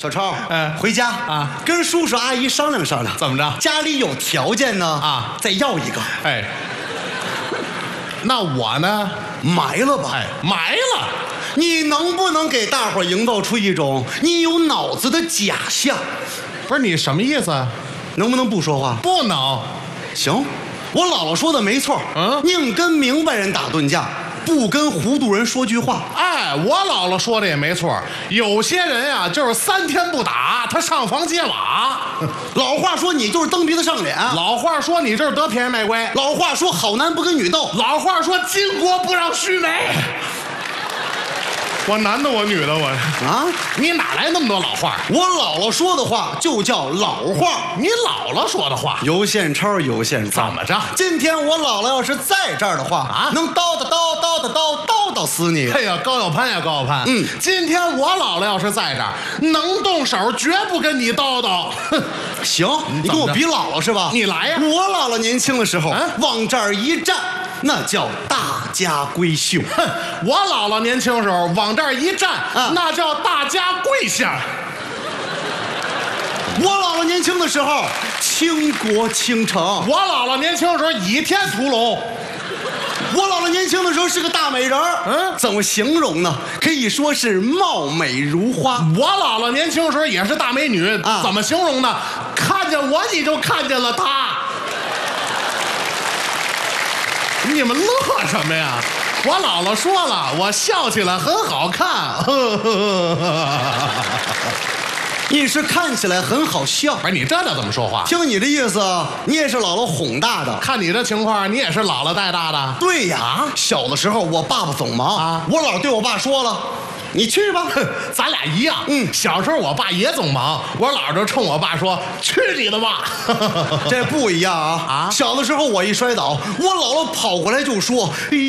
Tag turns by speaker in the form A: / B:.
A: 小超，回家啊，跟叔叔阿姨商量商量，
B: 怎么着？
A: 家里有条件呢啊，再要一个。
B: 哎，那我呢？
A: 埋了吧。
B: 哎，埋了。
A: 你能不能给大伙营造出一种你有脑子的假象？
B: 不是你什么意思？
A: 能不能不说话？
B: 不能。
A: 行，我姥姥说的没错。宁跟明白人打顿架，不跟糊涂人说句话。
B: 哎，我姥姥说的也没错。有些人呀，就是3天不打，他上房揭瓦。
A: 老话说你就是蹬鼻子上脸。
B: 老话说你就是得便宜卖乖。
A: 老话说好男不跟女斗。
B: 老话说巾帼不让须眉。我男的，我女的，我
A: 啊！
B: 你哪来那么多老话？
A: 我姥姥说的话就叫老话。
B: 你姥姥说的话，
A: 有现钞有现钞。
B: 怎么着？
A: 今天我姥姥要是在这儿的话啊，能叨叨死你！
B: 哎呀，高有攀呀，高有攀。今天我姥姥要是在这儿，能动手，绝不跟你叨叨。
A: 行，你跟我比姥姥是吧？
B: 你来呀！
A: 我姥姥年轻的时候，往这儿一站，那叫大家闺秀。
B: 哼，我姥姥年轻时候往这儿一站，那叫大家跪下。
A: 我姥姥年轻的时候，倾国倾城。
B: 我姥姥年轻的时候倚天屠龙。
A: 我姥姥年轻的时候是个大美人儿，怎么形容呢？可以说是貌美如花。
B: 我姥姥年轻时候也是大美女，怎么形容呢？看见我你就看见了她。你们乐什么呀？我姥姥说了，我笑起来很好看。
A: 你是看起来很好笑。
B: 不是你这叫怎么说话？
A: 听你的意思，你也是姥姥哄大的。
B: 看你这情况，你也是姥姥带大的。
A: 对呀，小的时候我爸爸总忙我姥对我爸说了，你去吧。
B: 咱俩一样。小时候我爸也总忙，我姥就冲我爸说：“去你的吧！”
A: 这不一样啊！小的时候我一摔倒，我姥姥跑过来就说：“